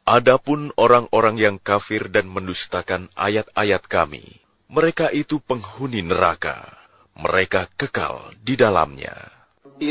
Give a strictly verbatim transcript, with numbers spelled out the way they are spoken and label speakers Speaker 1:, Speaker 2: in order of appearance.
Speaker 1: Adapun orang-orang yang kafir dan mendustakan ayat-ayat kami, mereka itu penghuni neraka. Mereka kekal di dalamnya.